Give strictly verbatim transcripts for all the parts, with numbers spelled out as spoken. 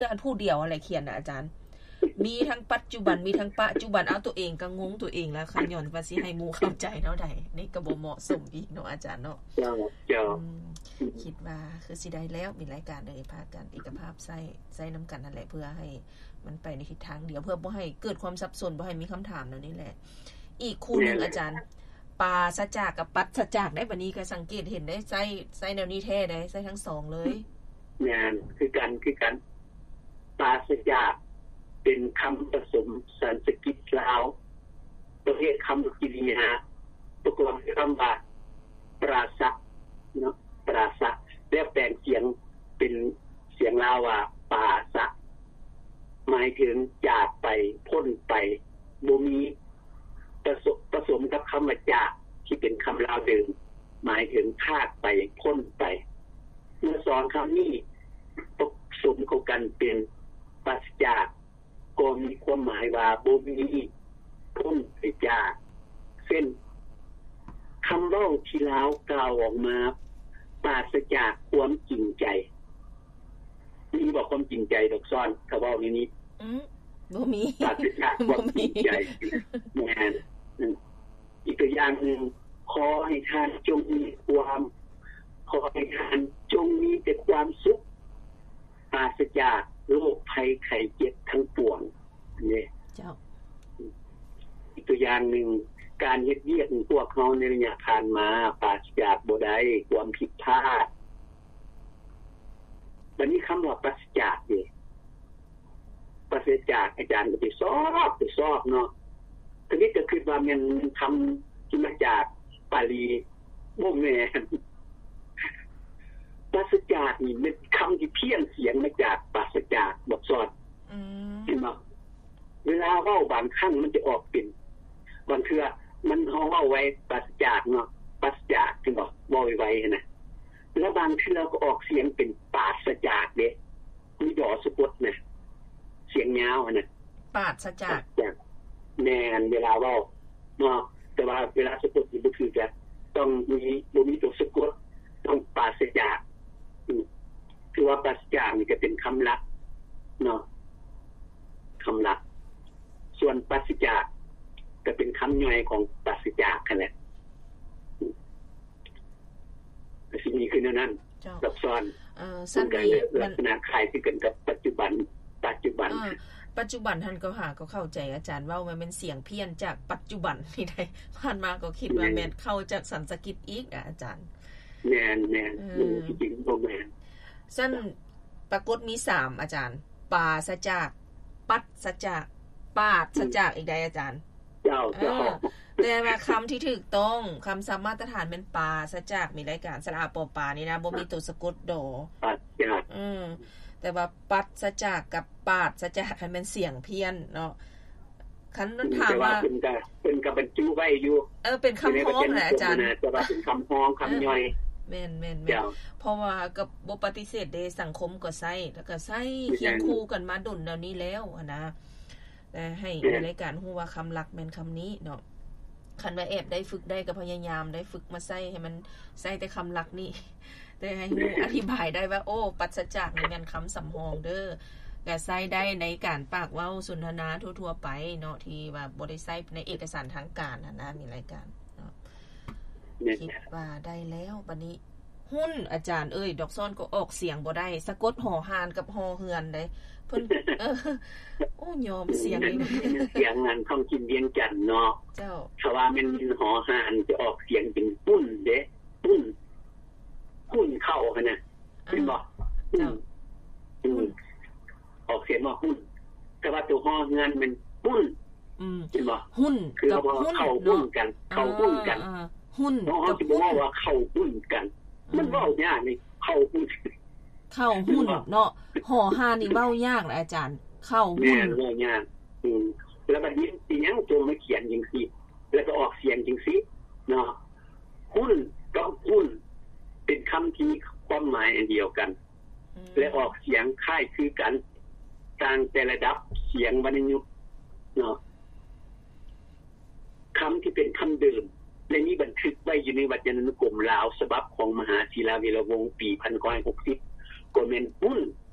อันผู้เดียวอะไรเขียนน่ะอาจารย์มีทั้งปัจจุบันมีทั้งปัจจุบันเอาตัวเองก็งงตัวเองแล้วค่ะย้อนว่าสิให้หมู่เข้าใจเนาะได้นี่ก็บ่เหมาะสมอีกเนาะอาจารย์เนาะเจ้าเจ้าคิดว่าคือสิได้แล้วมีรายการเลยพากันเอกภาพใส่ใส่นํากันนั่นแหละเพื่อให้มันไปในทิศทางเดียวเพื่อบ่ให้เกิดความสับสนบ่ให้มีคำถามแนวนี้แหละอีกคู่นึงอาจารย์ปาสจากกับปัดสจากได้บัดนี้ก็สังเกตเห็นได้ใส่ใส่แนวนี้แท้ได้ใส่ทั้งสองเลยแม่นคือกันคือกันปาสจากเป็นคำผสมสันสกฤตลาวประเภทคำกริยาประกอบด้วยคำว่าปราศเนาะปราศแล้วแปลงเสียงเป็นเสียงลาวว่าปาสะหมายถึงจากไปพ้นไปบ่มีผสมผสมกับคำว่าจากที่เป็นคำลาวเดิมหมายถึงพากไปพ้นไปเมื่อสองคำนี้ผสมเข้ากันเป็นปราศจากก็มีความหมายว่าบ่มีพ้นไปจากเช่นคำเว้าที่ลาวกล่าวออกมาปราศจากความจริงใจนี่บอกความจริงใจดอกซ้อนเขาเว้านี้นี้อือบ่มีปราศจากความจริงใจแม่นอีกตัวอย่างนึงขอให้ท่านจงมีความขอให้ท่านจงมีแต่ความสุขปราศจากโรคภัยไข้เจ็บทั้งปวงนี่เจ้าอีกตัวอย่างนึงการเฮ็ดเวียกพวกเฮาในระยะผ่านมาปราศจากบ่ได้ความผิดพลาดบัดนี้คำว่าปราศจากนี่ปราศจากอาจารย์ก็ไปสอบไปสอบเนาะทีนี้ก็คือว่ามันคำที่มาจากปาลีบ่แม่นปราศจากนี่เป็นคำที่เพี้ยนเสียงมาจากปราศจากบ่สอดอืมเห็นบ่เวลาเว้าบางครั้งมันจะออกเป็นบางเทื่อมันเฮาเว้าไว้ปราศจากเนาะปราศจากถึงบ่เว้าไว้ๆนะแล้วบางเทื่อก็ออกเสียงเป็นปราศจากเด้มีดอสะกดนะเสียงยาวน่ะปราศจากแม่นเวลาเว้าเนาะแต่ว่าเวลาสะกดนี่บ่คือจะต้องมีบ่มีตัวสะกดต้องปราศจากคือว่าปราศจากนี่ก็เป็นคำลักเนาะคำลักส่วนปราศจากก็เป็นคำย่อยของปราศจากนั่นแหละสิ่งนี้คือแนวนั้นซับซ้อนเอ่อซั่นนี่ลักษณะคล้ายคือกันกับปัจจุบันปัจจุบันปัจจุบันท่านก็หาก็เข้าใจอาจารย์ว่ามันเป็นเสียงเพี้ยนจากปัจจุบันนี่ได้ผ่านมาก็คิดว่าแม่นเข้าจากสันสกฤตอีกอ่ะอาจารย์แม่นๆจริงๆบ่แม่นซั่นปรากฏมีสามอาจารย์ปาศจากปัดศจากปาดศจากอีกได้อาจารย์เจ้าเจ้าแต่ว่าคำที่ถูกต้องคำศัพท์มาตรฐานเป็นปาศจากมีรายการสระอาปอปานี่นะบ่มีตัวสะกดดอปัดจากอือแต่ว่าปัดศจากกับปาดศจากมันเป็นเสียงเพี้ยนเนาะคันนั้นถามว่าเป็นก็เป็นก็บรรจุไว้อยู่เออเป็นคำพ้องแหละอาจารย์แต่ว่าเป็นคำพ้องคำย่อยแม่นๆๆเพราะว่าก็บ่ปฏิเสธเด้สังคมก็ใช้แล้วก็ใช้เคียงคู่กันมาดนแล้วนี้แล้วนะแต่ให้ในรายการฮู้ว่าคำหลักแม่นคำนี้เนาะคันว่าแอบได้ฝึกได้ก็พยายามได้ฝึกมาใช้ให้มันใช้แต่คำหลักนี่แต่ให้ฮู้อธิบายได้ว่าโอ้ปัสจากนี่แม่นคำสำรองเด้อก็ใช้ได้ในการปากเว้าสนทนาทั่วๆไปเนาะที่ว่าบ่ได้ใช้ในเอกสารทางการน่ะนะมีรายการเนาะคิดว่าได้แล้วบัดนี้หุ้นอาจารย์เอ้ยดอกซ้อนก็ออกเสียงบ่ได้สะกดหอหานกับหอเฮือนได้เพิ่นเออโอ้ยอมเสียงนี่เสียงนั้นของกินเวียงจันทน์เนาะเจ้าถ้าว่ามันหอหานจะออกเสียงเป็นปุ้นเด้ปุ้นปุ้นเข้าคั่นน่ะเห็นบ่เจ้าอือออกเสียงว่าหุ้นแต่ว่าตัวหอเฮือนมันปุ้นอืมเห็นบ่หุ้นกับหุ้นเข้าหุ้นกันเข้าหุ้นกันหุ้นกับหุ้นว่าเข้าหุ้นกันมันเว้ายากนี่เข้าหุ้นเข้าหุ้นเนาะหอหานี่เว้ายากนะอาจารย์เข้าหุ้นแม่นเว้ายากอือแล้วบัดนี้สิหยังตัวมาเขียนจังซี่แล้วก็ออกเสียงจังซี่เนาะหุ้นกับหุ้นเป็นคำที่ความหมายอันเดียวกันและออกเสียงคล้ายคือกันต่างแต่ระดับเสียงวรรณยุกต์เนาะคำที่เป็นคำเดิมและนี้บันทึกไว้อยู่ในวจนานุกรมลาวฉบับของมหาศิลาวีระวงศ์ปีหนึ่งพันเก้าร้อยหกสิบก็แม่นหุ้น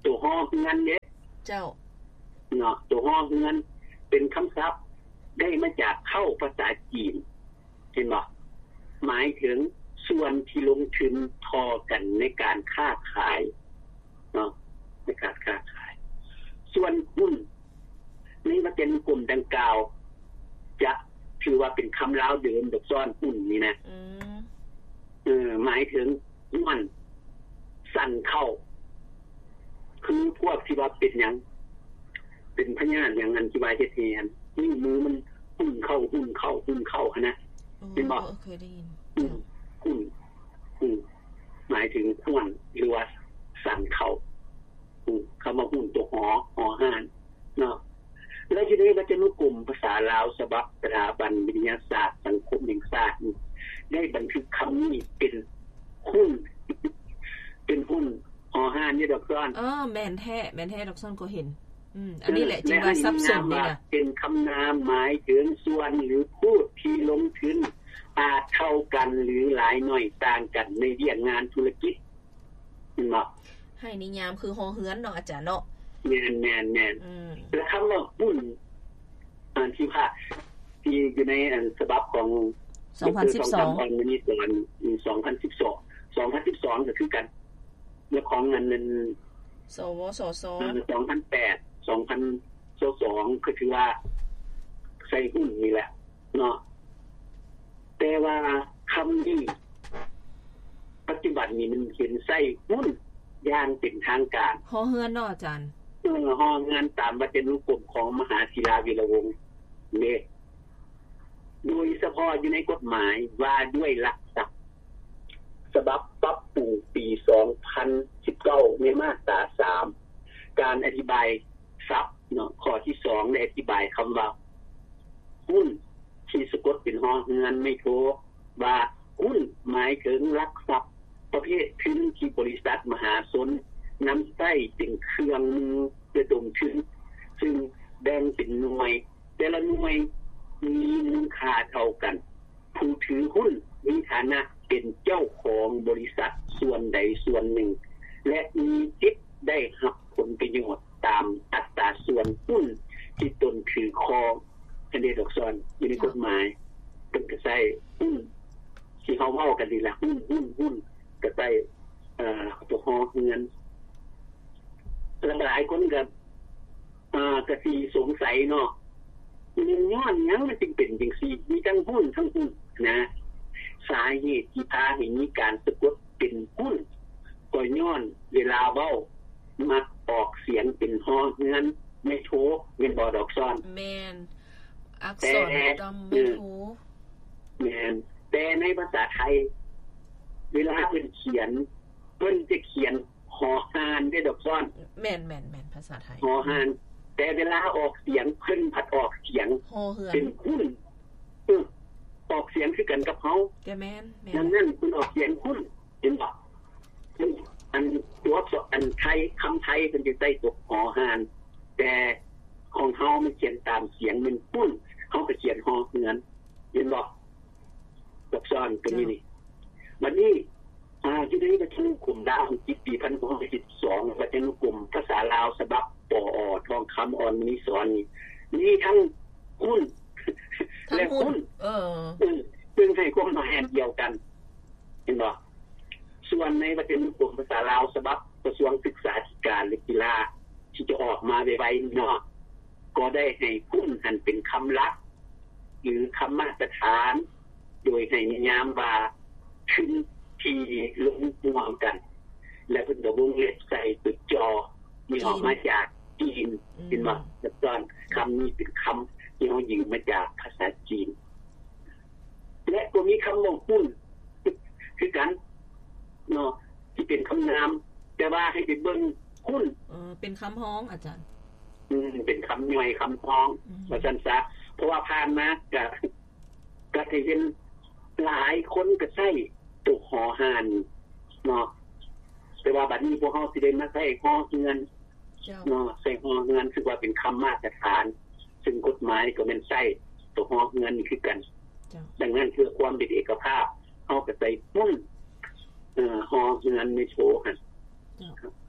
ตัวฮอเฮือนเด้เจ้าเนาะตัวฮอเฮือนเป็นคำศัพท์ได้มาจากเข้าภาษาจีนเห็นบ่หมายถึงส่วนที่ลงทุนทอกันในการค้าขายเนาะในการค้าขายส่วนหุ้นนี่มาเป็นกลุ่มดังกล่าวจะถือว่าเป็นคำลาวเดิมดอกซ้อนหุ้นนี่นะอือเออหมายถึงมันสั่นเข้าคือพวกที่ว่าเป็นหยังเป็นพญาติอย่างนั้นที่ว่าเฮ็ดแทนนี่มือมันหุ้นเข้าหุ้นเข้าหุ้นเข้านะเป็นบ่เคยได้ยินหุ้นหุ้นหมายถึงหุ้นหรือว่าสั่นเข้าคำว่าหุ้นตัวหอหอห้านเนาะแล้วทีนี้วัฒนกรรมภาษาลาวฉบับสถาบันวิทยาศาสตร์สังคมแห่งชาติได้บันทึกคำนี้เป็นหุ้นเป็นหุ้นหอห้านนี่ดอกซ้อนอ๋อแม่นแท้แม่นแท้ดอกซ้อนก็เห็นอืมอันนี้แหละจึงว่าซับซ้อนนี่น่ะเป็นคำนามหมายถึงส่วนหรือพูดที่ลงทุนอาจเท่ากันหรือหลายหน่อยต่างกันในเรื่องงานธุรกิจเนาะให้นิยามคือหอเฮือนเนาะอาจารย์เนาะแม่นๆๆอืมแล้วคำว่าหุ้นอันที่ว่าที่อยู่ในอันฉบับของสองพันสิบสองของมินิสอนสองพันสิบสอง สองพันสิบสองก็คือกันเรื่องของเงินนั้นสวสสสองพันแปด สองพันสองก็คือว่าใส่หุ้นนี่แหละเนาะแต่ว่าคำนี้ปัจจุบันนี้มันเขียนใส่หุ้นอย่างเป็นทางการหอเฮือนเนาะอาจารย์เออหอเฮือนตามวัฒนุกรมของมหาศิลาวีระวงศ์เนี่ยโดยเฉพาะอยู่ในกฎหมายว่าด้วยหลักทรัพย์ฉบับปรับปรุงปีสองพันสิบเก้าในมาตราสามการอธิบายทรัพย์เนาะข้อที่สองได้อธิบายคำว่าหุ้นที่สะกดเป็นหอเฮือนไม่โทว่าหุ้นหมายถึงหลักทรัพย์ประเภททุนที่บริษัทมหาชนนำใช้เป็นเครื่องมือระดมทุนซึ่งแบ่งเป็นหน่วยแต่ละหน่วยมีมูลค่าเท่ากันผู้ถือหุ้นมีฐานะเป็นเจ้าของบริษัทส่วนใดส่วนหนึ่งและมีสิทธิ์ได้รับผลประโยชน์ตามอัตราส่วนหุ้นที่ตนถือครองอันนี้ดอกซ้อนอยู่ในกฎหมายเป็นก็ใช้หุ้นที่เขาเว้ากันนี่ล่ะหุ้นหุ้นหุ้นก็ใช้เอ่อตัวฮอเงินหลายคนก็อ่าก็สิสงสัยเนาะมันย้อนหยังมันจึงเป็นจังซี่มีทั้งหุ้นทั้งหุ้นนะสาเหตุที่พาให้มีการสะกดเป็นหุ้นก็ย้อนเวลาเว้ามักออกเสียงเป็นฮอเฮือนไม่โทแม่นบ่ดอกซ้อนแม่นอักษรดำไม่โทแม่นแต่ในภาษาไทยเวลาเพิ่นเขียนเพิ่นจะเขียนฮอหานได้ดอกซ้อนแม่นๆๆภาษาไทยฮอหานแต่เวลาออกเสียงเพิ่นผัดออกเสียงฮอเฮือนเป็นหุ้นออกเสียงคือกันกับเฮาแต่แม่นๆดังนั้นคุณออกเสียงหุ้นเห็นบ่อันตัวอันไทยคำไทยเพิ่นจะใช้ตัวฮอหานแต่ของเฮามันเขียนตามเสียงเป็นหุ้นเฮาก็เขียนฮอเฮือนเห็นบ่ดอกซ้อนก็มีนี่บัดนี้อ่าอยู่ในวัฒนกรมดาวปีปีหนึ่งพันเก้าร้อยสิบสองวัฒนกรมภาษาลาวฉบับปอทองคำอ่อนมิสอนนี่มีทั้งหุ้นและหุ้นเออซึ่งให้ความหมายเดียวกันเห็นบ่ส่วนในวัฒนกรมภาษาลาวฉบับกระทรวงศึกษาธิการและกีฬาที่จะออกมาไวๆเนาะก็ได้ให้หุ้นหันเป็นคำลักหรือคำมาตรฐานโดยให้นิยามว่าทุนที่ลงร่วมกันและเพิ่นก็วงเล็บใส่ตัวจอมีออกมาจากจีนเห็นบ่แล้วก็คำนี้เป็นคำที่เฮายืมมาจากภาษาจีนและก็มีคำว่าหุ้นคือกันเนาะที่เป็นคำนามแต่ว่าให้ไปเบิ่งหุ้นเออเป็นคำฮ้องอาจารย์อืมเป็นคำย่อยคำฮ้องว่าซั่นซะเพราะว่าผ่านมาก็ก็ได้เห็นหลายคนก็ใช้ตัวหอหานเนาะแต่ว่าบัดนี้พวกเฮาสิได้มาใช้ฮอเฮือนเนาะใช้ฮอเฮือนคือว่าเป็นคำมาตรฐานซึ่งกฎหมายก็แม่นใช้ตัวฮอเฮือนนี่คือกันดังนั้นเพื่อความเป็นเอกภาพเฮาก็ใช้หุ้นเอ่อฮอเฮือนในโชว์หั่น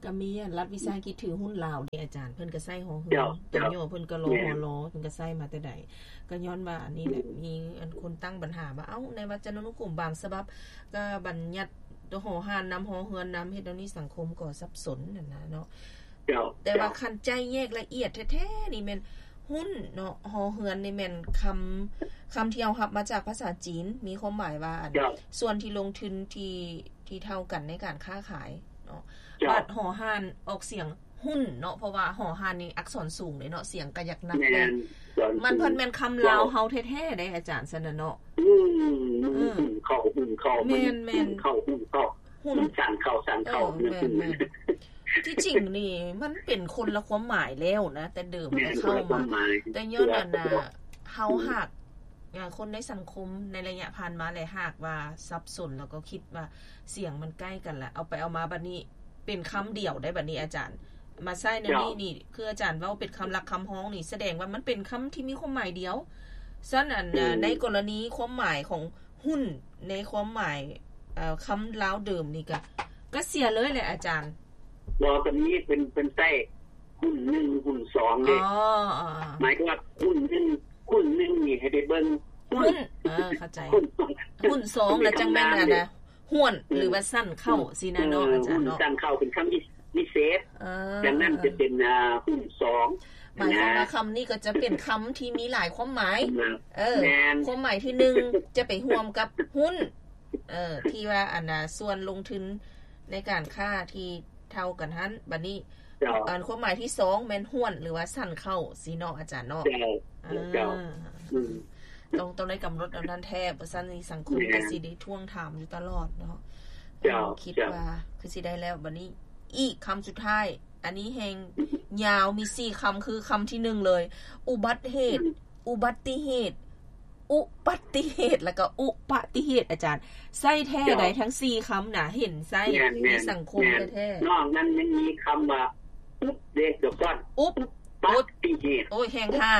ก็มีรัฐวิสาหกิจถือหุ้นลาวที่อาจารย์เพิ่นก็ใช้หอเฮือตโยเพิ่นก็รอฮอลอเพิ่นก็ใช้มาแต่ใดก็ย้อนว่าอันนี้แหละมีอันคนตั้งปัญหาว่าเอ้าในวจนานุกรมบางฉบับก็บัญญัติตัวหอหานำหอเฮือนนํเฮ็ดเอานี้สังคมก็สับสนนั่นน่ะเนาะแต่ว่าคันใจแยกละเอียดแท้ๆนี่แม่นหุ้นเนาะหอเฮือนนี่แม่นคำคำที่เอารับมาจากภาษาจีนมีความหมายว่าอันส่วนที่ลงทุนที่ที่เท่ากันในการค้าขายเนาะบัดหอหานออกเสียงหุ้นเนาะเพราะว่าหอหานนี่อักษรสูงเลยเนาะเสียงก็ยักนักแม่นมันเพิ่นแม่นคำลาวเฮาแท้ๆได้อาจารย์ซั่นน่ะเนาะอืมเข้าหุ้นเข้าแม่นๆเข้าหุ้นเข้าหุ้นสั่นเข้าสั่นเข้าแม่นๆที่จริงนี่มันเป็นคนละความหมายแล้วนะแต่เดิมก็เข้ามาแต่ย้อนนั่นน่ะเฮาหักคนในสังคมในระยะผ่านมาหลายหากว่าสับสนแล้วก็คิดว่าเสียงมันใกล้กันแหละเอาไปเอามาบัดนี้เป็นคำเดียวได้บัดนี้อาจารย์มาใช้ในนี้นี่คืออาจารย์เว้าเป็นคำหลักคำฮ้องนี่แสดงว่ามันเป็นคำที่มีความหมายเดียวฉะนั้นในกรณีความหมายของหุ้นในความหมายเอ่อคำลาวเดิมนี่ก็ก็เสียเลยแหละอาจารย์บ่ตอนนี้เป็นเป็นไส้หุ้นหนึ่งหุ้นสองเด้อ๋อหมายถึงว่าหุ้นหนึ่งหุ้นหนึ่งนี่ให้ได้เบิ่งหุ้นเออเข้าใจหุ้นสองแล้วจังแม่นน่ะนะห้วนหรือว่าสั้นเข้าสินะเนาะอาจารย์เนาะสั้นเข้าเป็นคำวิเศษดังนั้นจะเป็นอ่าหุ้นสองหมายความว่าคำนี้ก็จะเป็นคำที่มีหลายความหมายเออความหมายที่หนึ่งจะไปร่วมกับหุ้นเออที่ว่าอันน่ะส่วนลงทุนในการค้าที่เท่ากันหั่นบัดนี้อันความหมายที่สองแม่นห้วนหรือว่าสั้นเข้าสิเนาะอาจารย์เนาะเจ้าอืมต้องต้องได้กำหนดเอานั้นแท้บ่ซั่นนี่สังคมก็สิได้ทวงถามอยู่ตลอดเนาะคิดว่าคือสิได้แล้วบัดนี้อีกคำสุดท้ายอันนี้แฮงยาวมีสี่คำคือคำที่หนึ่งเลยอุบัติเหตุอุบัติเหตุอุบัติเหตุแล้วก็อุปติเหตุอาจารย์ใส่แท้ใดทั้งสี่คำน่ะเห็นใส่ในสังคมแท้ๆนอกนั้นยังมีคำว่าอุบเด็กเดี๋ยวก่อนอุบปฏิเหตุโอ้ยแฮงค่ะ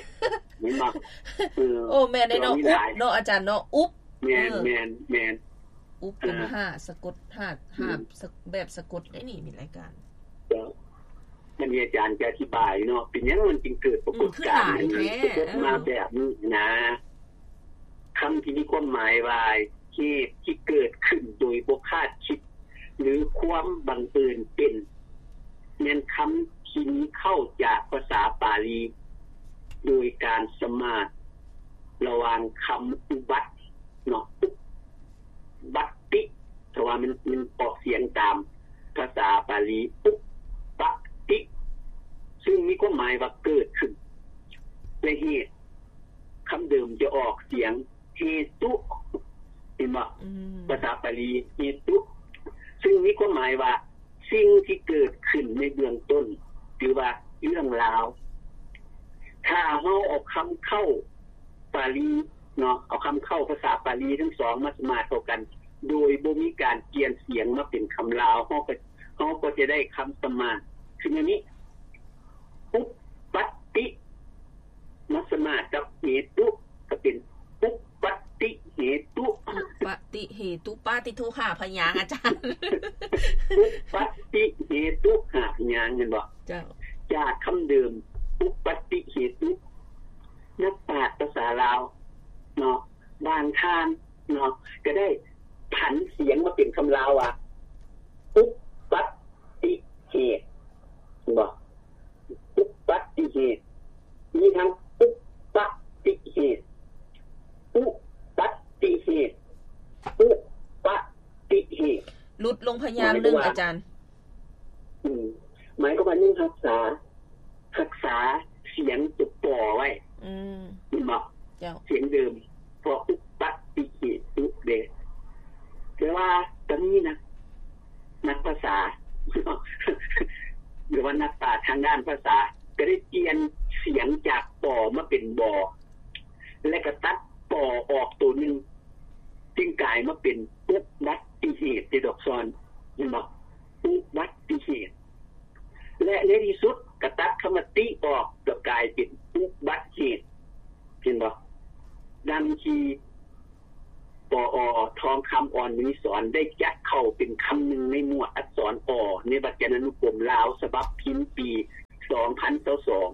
โอ้แม่นได้เนาะอุบเนาะอาจารย์เนาะอุบแม่นแม่นแม่นอุบเป็นห้าสะกดห้าห้าแบบสะกดได้นี่มีรายการมันมีอาจารย์จะอธิบายเนาะเป็นยังมันจึงเกิดปรากฏการณ์มาแบบนี้นะคำที่มีความหมายว่าที่ที่เกิดขึ้นโดยบ่คาดคิดหรือความบังเอิญเป็นแม่นคำที่นี้เข้าจากภาษาบาลีโดยการสมาสระหว่างคำอุบัติเนาะบัตติแต่ว่ามันมันออกเสียงตามภาษาบาลีอุปติซึ่งมีความหมายว่าเกิดขึ้นและเหตุคำเดิมจะออกเสียงเหตุเห็นบ่ภาษาบาลีเหตุซึ่งมีความหมายว่าสิ่งที่เกิดขึ้นในเบื้องต้นหรือว่าเรื่องราวถ้าเฮาเอาคำเข้าบาลีเนาะเอาคำเข้าภาษาบาลีทั้งสองมาสมาเข้ากันโดยบ่มีการเปลี่ยนเสียงมาเป็นคำลาวเฮาก็เฮาก็จะได้คำสมาคืออย่างนี้อุปัตติมาสมากับเหตุก็เป็นอุปัตติเหตุอุปติเหตุปาติทุห้าพยางค์อาจารย์อุปัตติเหตุห้าพยางค์เห็นบ่เจ้าจากคำเดิมอุปัตติเหตุนักปราชญ์ภาษาลาวเนาะบางท่านเนาะก็ได้ผันเสียงมาเป็นคำลาวอ่ะอุปัตติเหตุบ่อุปัตติเหตุมีทั้งอุปัตติเหตุอุปัตติเหตุอุปัตติเหตุหลุดลงพยางค์นึงอาจารย์อืมหมายความว่านี่รักษารักษาเสียงจุดต่อไว้อืมบ่เจ้าเสียงเดิมพออุปัตติเหตุเดแต่ว่าตอนนี้นะนักภาษาหรือว่านักปราชญ์ทางด้านภาษาก็ได้เปลี่ยนเสียงจากปอมาเป็นบอและก็ตัดปอออกตัวนึงจึงกลายมาเป็นอุบัติเหตุที่ดอกซอนเห็นบ่อุบัติเหตุและในที่สุดก็ตัดคำว่าติออกก็กลายเป็นอุบัติเหตุเห็นบ่ดังที่ปอทองคำอ่อนมีสอนได้จัดเข้าเป็นคำหนึ่งในหมวดอักษรอในวจนานุกรมลาวฉบับพิมพ์ปีสองพันยี่สิบสอง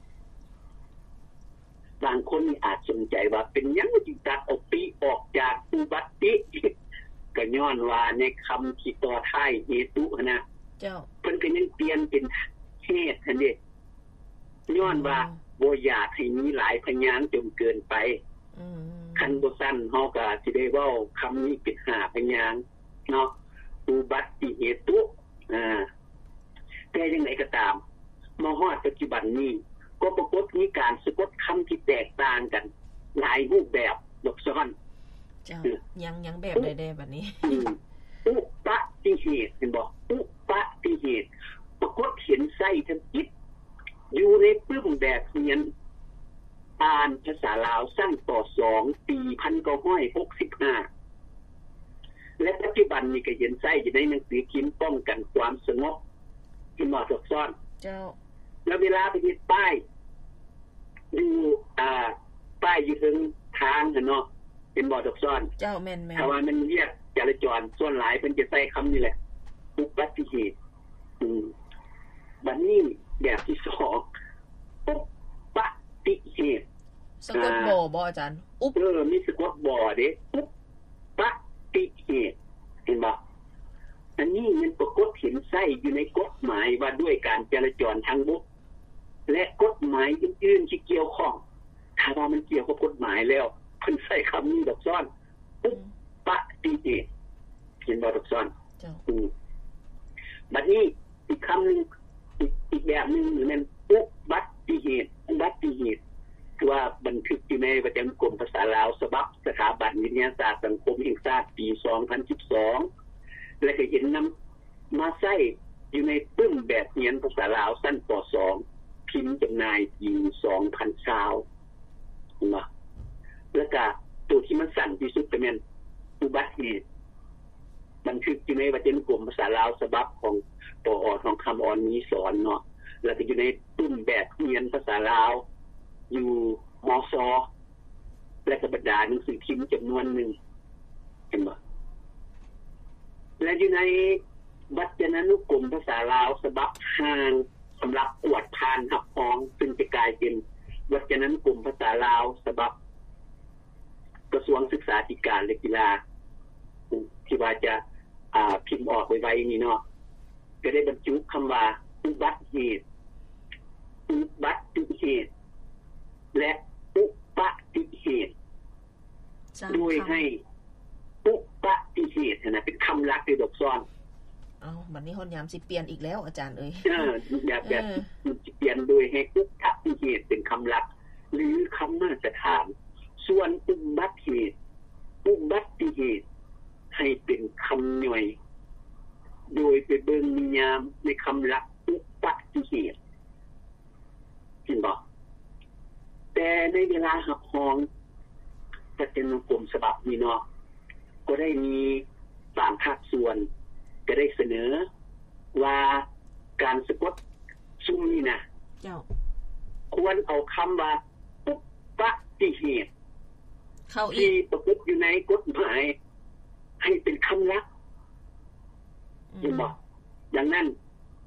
บางคนอาจสนใจว่าเป็นยังจึงตัดออกปีออกจากอุบัติก็ย้อนว่าในคำที่ต่อท้ายเหตุนะเจ้าเพิ่นก็ยังเปลี่ยนเป็นเหตุนั่นเด้ย้อนว่าบ่อยากให้มีหลายพยางค์จนเกินไปอืมคันบ่ซั่นเฮาก็สิได้เว้าคำนี้เป็นห้าพยางค์เนาะอุบัติเหตุอ่าแต่จังไดก็ตามมาฮอดปัจจุบันนี้ก็ปรากฏมีการสะกดคำที่แตกต่างกันหลายรูปแบบดอกซ้อนเจ้ายังยังแบบใดๆบัดนี้อุปติเหตุเห็นบ่อุปติเหตุปรากฏเห็นไส้ทั้งจิตอยู่ในปึ้มแบบเรียนอ่านภาษาลาวสั้นต่อสองปีหนึ่งพันเก้าร้อยหกสิบห้าและปัจจุบันนี้ก็เห็นไส้อยู่ในหนังสือพิมพ์ป้องกันความสงบที่เหมาะกับซ่อนเจ้าแล้วเวลาไปติดป้ายดูอ่าป้ายอยู่ถึงทางเนาะเป็นบ่อดอกซ่อนเจ้าแม่นๆถ้าว่ามันเรียกจราจรส่วนหลายเพิ่นจะใช้คำนี้แหละอุบัติเหตุอืมบัดนี้แบบที่สองอุปติเหตุสะกดบ่บ่อาจารย์อุปเออมีสะกดบ่เด้อุปติเหตุเห็นบ่อันนี้มันปรากฏเห็นไส้อยู่ในกฎหมายว่าด้วยการจราจรทางบกและกฎหมายอื่นๆที่เกี่ยวข้องถ้าว่ามันเกี่ยวกับกฎหมายแล้วเพิ่นใช้คำนี้ดอกซ่อนอุปติเหตุเห็นบ่ดอกซ่อนจ้ะอืมบัดนี้อีกคำนึงอีกอีกแบบนึงหรือมันอุบัติเหตุอุบัติเหตุคือว่าบันทึกอยู่ในวจนานุกรมภาษาลาวฉบับสถาบันวิทยาศาสตร์สังคมแห่งชาติปีสองพันสิบสองและก็เห็นนำมาใช้อยู่ในปึ้มแบบเรียนภาษาลาวสั้นป สองพิมพ์จำหน่ายปีสองพันยี่สิบเห็นบ่แล้วก็ตัวที่มันสั้นที่สุดก็แม่นอุบัติเหตุบันทึกอยู่ในวจนานุกรมภาษาลาวฉบับของปอทองคำอ่อนมีสอนเนาะแล้วก็อยู่ในปึ้มแบบเรียนภาษาลาวอยู่มส.และก็บรรดาหนังสือพิมพ์จำนวนหนึ่งเห็นบ่และอยู่ในวจนานุกรมภาษาลาวฉบับห้างสำหรับกวดทานหับพ้องซึ่งจะกลายเป็นวจนานุกรมภาษาลาวฉบับกระทรวงศึกษาธิการและกีฬาที่ว่าจะอ่าพิมพ์ออกไว้ๆนี่เนาะก็ได้บรรจุคำว่าอุบัติเหตุอุบัติเหตุและอุปติเหตุโดยให้อุปติเหตุนะเป็นคำหลักในดอกซ้อนอ้าวบัดนี้ฮอดยามสิเปลี่ยนอีกแล้วอาจารย์เอ้ยเออแบบแบบสิเปลี่ยนโดยให้อุปติเหตุเป็นคำหลักหรือคำมาตรฐานส่วนอุบัติเหตุอุบัติเหตุให้เป็นคำหน่วยโดยไปเบิ่งนิยามในคำหลักอุปติเหตุเห็นบ่แต่ในเวลาหับห้องวจนานุกรมฉบับนี้เนาะก็ได้มีสามภาคส่วนก็ได้เสนอว่าการสะกดซุ่มนี่นะเจ้าควรเอาคำว่าอุปติเหตุเข้าอีกที่ปรากฏอยู่ในกฎหมายให้เป็นคำหลักเห็นบ่ดังนั้น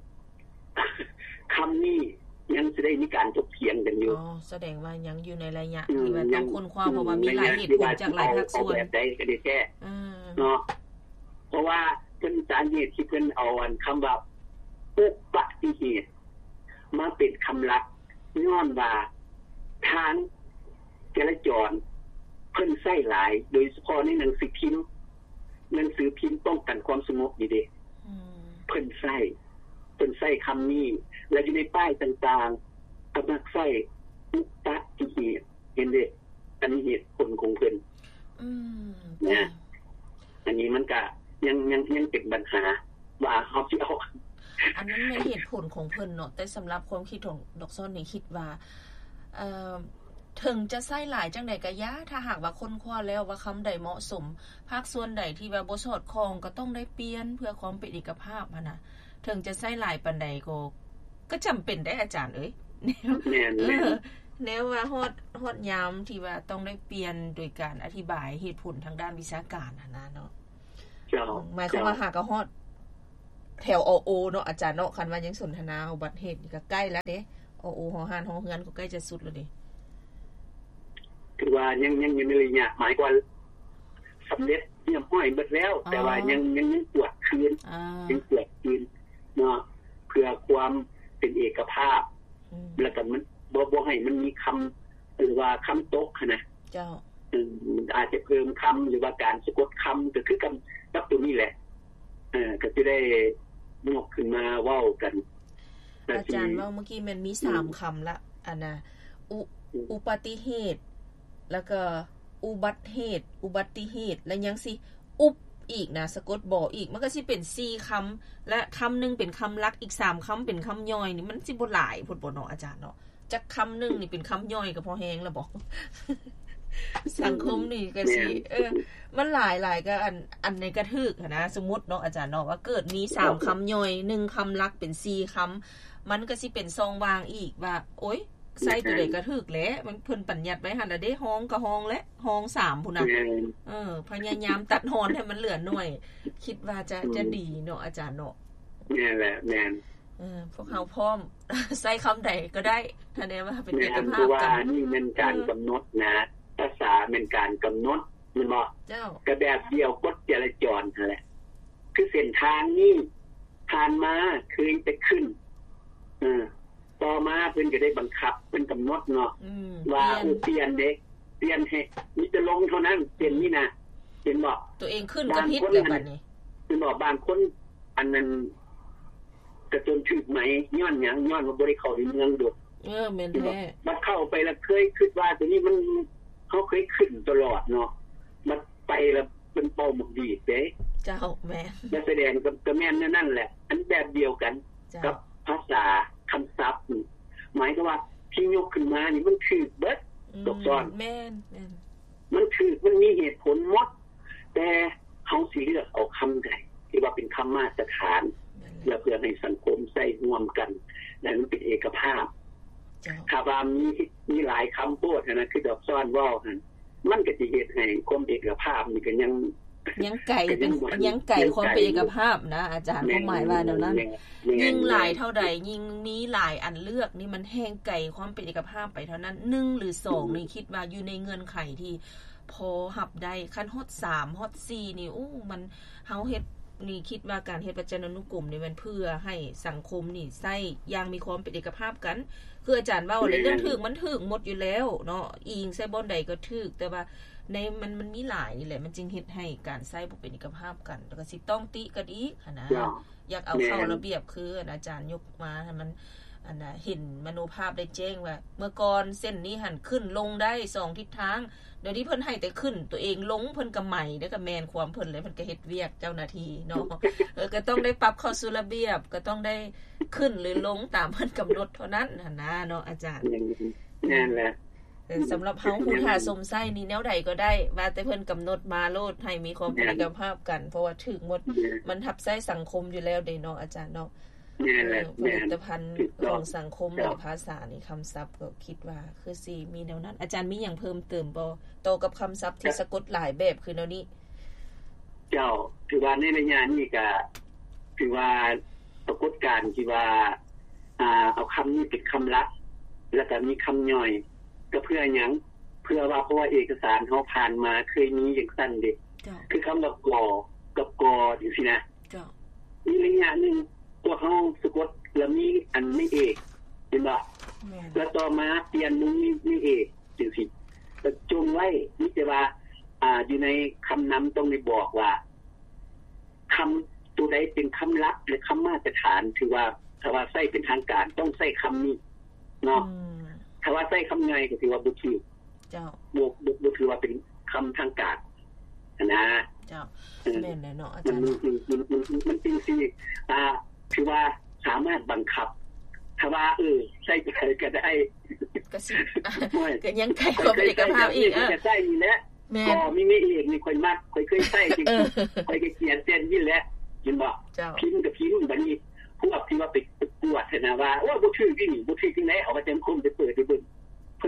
คำนี้ยังจะได้มีการถกเถียงกันอยู่อ๋อแสดงว่ายังอยู่ในระยะที่ว่าต้องค้นคว้าเพราะว่ามีหลายเหตุผลจากหลายภาคส่วนแบบใดก็ได้แท้เนาะเพราะว่าเพิ่นสาเหตุที่เพิ่นเอาอันคำว่าอุบัติเหตุมาเป็นคำหลักย้อนว่าทางจราจรเพิ่นใช้หลายโดยเฉพาะในหนังสือพิมพ์หนังสือพิมพ์ป้องกันความสงบนี่เด้อืมเพิ่นใช้เพิ่นใช้คำนี้และอยู่ในป้ายต่างๆก็มักใช้อุปติเหตุเห็นเด้อันนี้เหตุผลของเพิ่นอืมนะอันนี้มันก็ยังยังยังเป็นปัญหาว่าเฮาสิเอาอันนั้นเป็นเหตุผลของเพิ่นเนาะแต่สำหรับความคิดของดอกซ้อนนี่คิดว่าเอ่อถึงจะใช้หลายจังได๋ก็ยะถ้าหากว่าค้นคว้าแล้วว่าคำใดเหมาะสมภาคส่วนใดที่ว่าบ่สอดคล้องก็ต้องได้เปลี่ยนเพื่อความเป็นเอกภาพหั่นน่ะถึงจะใช้หลายปานใดก็ก็จำเป็นได้อาจารย์เอ้ยแม่นๆแนวว่าฮอดฮอดยามที่ว่าต้องได้เปลี่ยนโดยการอธิบายเหตุผลทางด้านวิชาการน่ะนะเนาะเจ้าหมายความว่าหากก็ฮอดแถวอโอเนาะอาจารย์เนาะคันว่ายังสนทนาอุบัติเหตุนี่ก็ใกล้แล้วเด้อโอหอหานหอเฮือนก็ใกล้จะสุดแล้วดิคือว่ายังยังอยู่ในระยะหมายว่าสำเร็จเรียบร้อยหมดแล้วแต่ว่ายังยังยังปวดคืนยังปวดคืนเนาะเพื่อความเป็นเอกภาพแล้วก็มันบ่บ่ให้มันมีคำหรือว่าคำตกนะเจ้าอืมมันอาจจะเพิ่มคำหรือว่าการสะกดคำก็คือกันกับตัวนี้แหละเออก็จะได้ยกขึ้นมาเว้ากันอาจารย์ว่าเมื่อกี้มันมีสามคำละอันน่ะอุอุบัติเหตุแล้วก็อุบัติเหตุอุบัติเหตุแล้วยังสิอุบอีกนะสะกดบ่อีกมันก็สิเป็นสี่คำและคำนึงเป็นคำลักอีกสามคำเป็นคำย่อยนี่มันสิบ่หลายพุ่นบ่เนาะอาจารย์เนาะจักคำนึงนี่เป็นคำย่อยก็พอแฮงแล้วบ่ สังคมนี่ก็สิเออมันหลายๆก็อันอันในกระทึกนะสมมุติเนาะอาจารย์เนาะว่าเกิดมีสามคำย่อยหนึ่งคำลักเป็นสี่คำมันก็สิเป็นซองวางอีกว่าโอ๊ยใส่ตัวใดกระทึกแหละมันเพิ่นปัญญัติไว้หั่นน่ะเด้ฮ้องก็ฮ้องและฮ้องสามพุ่นน่ะเออพยายามตัดฮอนให้มันเหลือหน่อยคิดว่าจะจะดีเนาะอาจารย์เนาะนี่แหละแม่นเออพวกเฮาพร้อมใส่คำใดก็ได้ถ้าแน่ว่าเป็นเอกภาพกันว่านี่มันการกำหนดนะภาษาเป็นการกำหนดมันบ่เจ้าก็แบบเดียวกฎจราจรนั่นแหละคือเส้นทางนี้ผ่านมาเคยไปขึ้นเออต่อมาเพิ่นก็ได้บังคับเพิ่นกำหนดเนาะว่าเปลี่ยนเด้เปลี่ยนให้มีจะลงเท่านั้นเป็นนี่นะเป็นบ่ตัวเองขึ้นก็ผิดแล้วบัดนี้เป็นบ่บางคนอันนั้นกระจนถึกไหมย้อนหยังย้อนว่าบ่ได้เข้าในเมืองโดดเออแม่นแท้บัดเข้าไปแล้วเคยคิดว่าตัวนี้มันเฮาเคยขึ้นตลอดเนาะมันไปแล้วเป็นเป้าหมายดีเด้เจ้าแม่นแสดงก็แม่นนั่นแหละอันแบบเดียวกันกับภาษาคำศัพท์หมายก็ว่าที่ยกขึ้นมานี่มันคือเบิดตกซ้อนแม่นแม่นมันคือมันมีเหตุผลหมดแต่เฮาสิเลือกเอาคำใดที่ว่าเป็นคำมาตรฐานแล้วเพื่อให้สังคมใช้ร่วมกันและมันเป็นเอกภาพถ้าว่ามีมีหลายคำพูดนะคือดอกซ้อนว่าวหั่นมันก็สิเฮ็ดให้ความเอกภาพนี่ก็ยังยังไก่เป็นยังไก่ความเป็นเอกภาพนะอาจารย์ความหมายว่าแนวนั้นยิ่งหลายเท่าใดยิ่งมีหลายอันเลือกนี่มันแห้งไก่ความเป็นเอกภาพไปเท่านั้นหนึ่งหรือสองนี่คิดว่าอยู่ในเงื่อนไขที่พอหับได้คันฮอดสามฮอดสี่นี่อู้มันเฮาเฮ็ดนี่คิดว่าการเฮ็ดปัจจานุกรมนี่มันเพื่อให้สังคมนี่ใช้อย่างมีความเป็นเอกภาพกันคืออาจารย์เว้าเลยเรื่องถึกมันถึกหมดอยู่แล้วเนาะอิงใส่บ่อนใดก็ถึกแต่ว่าในมันมันมีหลายนี่แหละมันจึงเฮ็ดให้การใช้บ่เป็นเอกภาพกันแล้วก็สิต้องติกันอีกหั่นนะอยากเอาเข้าระเบียบคืออาจารย์ยกมาให้มันอันน่ะเห็นมโนภาพได้แจ้งว่าเมื่อก่อนเส้นนี้หันขึ้นลงได้สองทิศทางเดี๋ยวนี้เพิ่นให้แต่ขึ้นตัวเองลงเพิ่นก็ใหม่แล้วก็แม่นความเพิ่นเลยเพิ่นก็เฮ็ดเวียกเจ้าหน้าที่เนาะเออก็ต้องได้ปรับเข้าสู่ระเบียบก็ต้องได้ขึ้นหรือลงตามเพิ่นกำหนดเท่านั้นหั่นนะเนาะอาจารย์นั่นแหละสำหรับเฮาผู้ท่าสมไส้นี่แนวใดก็ได้ว่าแต่เพิ่นกำหนดมาโลดให้มีความเป็นเอกภาพกันเพราะว่าถึงหมดมันทับใช้สังคมอยู่แล้วเด้เนาะอาจารย์เนาะผลิตภัณฑ์ของสังคมในภาษานี่คำศัพท์ก็คิดว่าคือสิมีแนวนั้นอาจารย์มีหยังเพิ่มเติมบ่โตกับคำศัพท์ที่สะกดหลายแบบคือแนวนี้เจ้าถือว่าในระยะนี้ก็ถือว่าปรากฏการณ์ที่ว่าอ่าเอาคำนี้เป็นคำลักแล้วก็มีคำย่อยก็เพื่อหยังเพื่อว่าเพราะว่าเอกสารเฮาผ่านมาเคยมีอย่างซั่นเด้คือคำว่ากอกับกอจังซี่นะเจ้ามีระยะนึงพวกเฮาสะกดแล้วมีอันไม่เอกเห็นบ่แล้วต่อมาเปลี่ยนมึงมีมีเอกจังซี่ก็จงไว้นี่แต่ว่าอ่าอยู่ในคำนำต้องได้บอกว่าคำตัวใดเป็นคำลับหรือคำมาตรฐานถือว่าถ้าว่าใช้เป็นทางการต้องใช้คำนี้เนาะถ้าว่าใช้คำไงก็ถือว่าบ่ถูกเจ้าบ่บ่บ่ถือว่าเป็นคำทางการนะเจ้าแม่นเนาะอาจารย์มันมันมันมันจริงๆอ่าคือว่าสามารถบังคับถ้าว่าเออใช้ไปก็ได้ก็สิก็ยังไกลความเป็นเอกภาพอีกเออใช้นี่แหละก็มีมีเอกมีคนมากค่อยเคยใช้จริงค่อยก็เขียนเส้นนี่แหละเห็นบ่พิมพ์กับพิมพ์บัดนี้พวกที่ว่าไปตรวจนะว่าโอ้บ่ถูกที่นี่บ่ถูกที่ไหนเอามาเต็มคมไปเปิดดูเบิ่งเพิ่น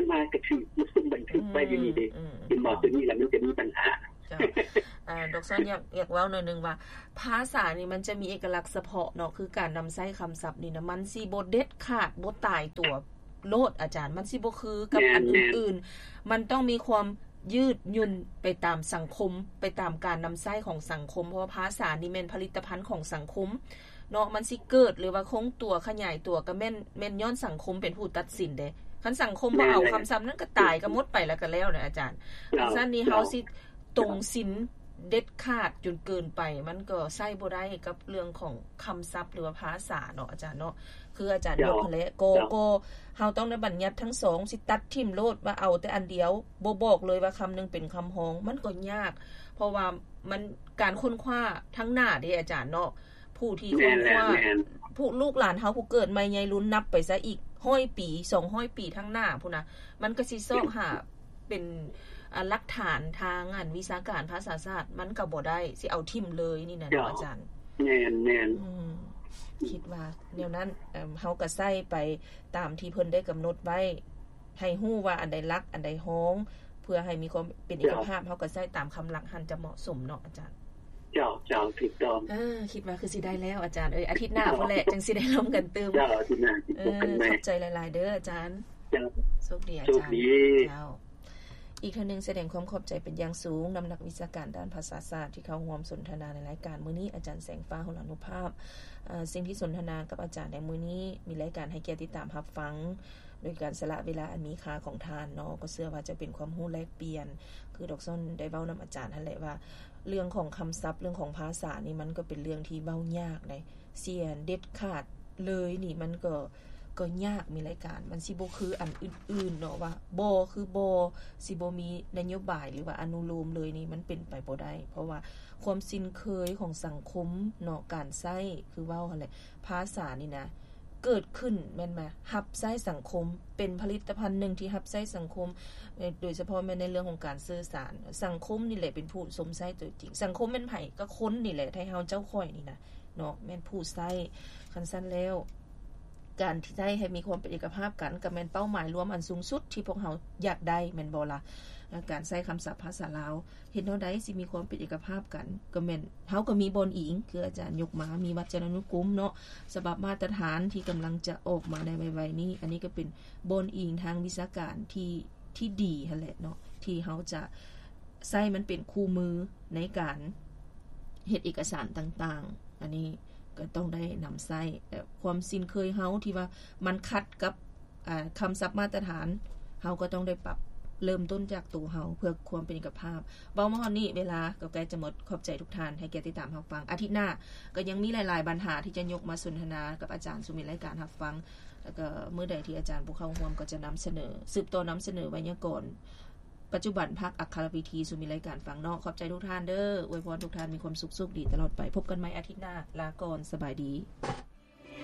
มาก็ถือมันซึ่งบันทึกไว้อยู่นี่เด้เป็นหมอตัวนี้แล้วมันจะมีปัญหาอ่าดอกซ้อนอยากอยากเว้าหน่อยนึงว่าภาษานี่มันจะมีเอกลักษณ์เฉพาะเนาะคือการนำใช้คำศัพท์นี่นะมันสิบ่เด็ดขาดบ่ตายตัวโลดอาจารย์มันสิบ่คือกับอันอื่นๆมันต้องมีความยืดหยุ่นไปตามสังคมไปตามการนำใช้ของสังคมเพราะว่าภาษานี่แม่นผลิตภัณฑ์ของสังคมเนาะมันสิเกิดหรือว่าคงตัวขยายตัวก็แม่นแม่นย้อนสังคมเป็นผู้ตัดสินเด้คันสังคมบ่เอาคำศัพท์นั้นก็ตายก็หมดไปแล้วก็แล้วนะอาจารย์ดังนั้นนี่เฮาสิตรงศีลเด็ดขาดจนเกินไปมันก็ใช้บ่ได้กับเรื่องของคำศัพท์หรือว่าภาษาเนาะอาจารย์เนาะคืออาจารย์ยกแหละโกโกเฮาต้องได้บัญญัติทั้งสองสิตัดทิ่มโลดว่าเอาแต่อันเดียวบ่บอกเลยว่าคำนึงเป็นคำฮ้องมันก็ยากเพราะว่ามันการค้นคว้าทั้งหน้าเด้อาจารย์เนาะผู้ที่ค้นคว้าผู้ลูกหลานเฮาผู้เกิดใหม่ใหญ่ลุ้นนับไปซะอีกหนึ่งร้อยปีสองร้อยปีทั้งหน้าพุ่นน่ะมันก็สิซอกหาเป็นหลักฐานทางอันวิชาการภาษาศาสตร์มันก็บ่ได้สิเอาทิ่มเลยนี่นะอาจารย์แม่นๆอืมคิดว่าแนวนั้นเอ่อเฮาก็ใส่ไปตามที่เพิ่นได้กำหนดไว้ให้ฮู้ว่าอันใดหลักอันใดฮ้องเพื่อให้มีความเป็นเอกภาพเฮาก็ใส่ตามคำหลักหันจะเหมาะสมเนาะอาจารย์เจ้าเจ้าถูกต้องเออคิดว่าคือสิได้แล้วอาจารย์เอ้ยอาทิตย์หน้าพุ่นแหละจังสิได้ร่วมกันตึมเจ้าอาทิตย์หน้าสิพบกันใหม่ขอบใจหลายๆเด้ออาจารย์เจ้าโชคดีอาจารย์เจ้าอีกท่านนึงแสดงความขอบใจเป็นอย่างสูงนำนักวิชาการด้านภาษาศาสตร์ที่เข้าร่วมสนทนาในรายการมื้อนี้อาจารย์แสงฟ้าหุลานุภาพเอ่อสิ่งที่สนทนากับอาจารย์ในมื้อนี้มีรายการให้เกียรติติดตามรับฟังโดยการสละเวลาอันมีค่าของทานเนาะก็เชื่อว่าจะเป็นความรู้แลกเปลี่ยนคือดอกส้นได้เว้านำอาจารย์นั่นแหละว่าเรื่องของคำศัพท์เรื่องของภาษานี่มันก็เป็นเรื่องที่เว้ายากได้เสียเด็ดขาดเลยนี่มันก็ก็ยากมีรายการมันสิบ่คืออันอื่นๆเนาะว่าบ่คือบ่สิบ่มีนโยบายหรือว่าอนุโลมเลยนี่มันเป็นไปบ่ได้เพราะว่าความชินเคยของสังคมเนาะการใช้คือเว้าหั่นแหละภาษานี่นะเกิดขึ้นแม่นมารับใช้สังคมเป็นผลิตภัณฑ์นึงที่รับใช้สังคมโดยเฉพาะแม่ในเรื่องของการสื่อสารสังคมนี่แหละเป็นผู้สมใช้ตัวจริงสังคมแม่นไผก็คนนี่แหละไทเฮาเจ้าค่อยนี่นะเนาะแม่นผู้ใช้คันซั่นแล้วการที่ได้ให้มีความเป็นเอกภาพกันก็แม่นเป้าหมายรวมอันสูงสุดที่พวกเฮาอยากได้แม่นบ่ล่ะการใช้คำศัพท์ภาษาลาวเห็นเท่าใดสิมีความเป็นเอกภาพกันก็แม่นเฮาก็มีบนอิงคืออาจารย์ยกมามีวัจนนุกรมเนาะฉบับมาตรฐานที่กำลังจะออกมาในไวๆนี้อันนี้ก็เป็นบนอิงทางวิชาการที่ที่ดีหั่นแหละเนาะที่เฮาจะใช้มันเป็นคู่มือในการเฮ็ดเอกสารต่างๆอันนี้ก็ต้องได้นำใช้แต่ความชินเคยเฮาที่ว่ามันขัดกับอ่าคำศัพท์มาตรฐานเฮาก็ต้องได้ปรับเริ่มต้นจากตัวเฮาเพื่อความเป็นเอกภาพเว้ามาฮอดนี้เวลาก็ใกล้จะหมดขอบใจทุกท่านให้เกียรติติดตามรับฟังอาทิตย์หน้าก็ยังมีหลายๆปัญหาที่จะยกมาสนทนากับอาจารย์สุมิตรรายการรับฟังแล้วก็มื้อใดที่อาจารย์ผู้เข้าร่วมก็จะนำเสนอสืบต่อนำเสนอไว้ยังก่อนปัจจุบันภาคอักขระวิธีสุมิตรรายการฟังเนาะขอบใจทุกท่านเด้ออวยพรทุกท่านมีความสุขสุขดีตลอดไปพบกันใหม่อาทิตย์หน้าลาก่อนสบายดี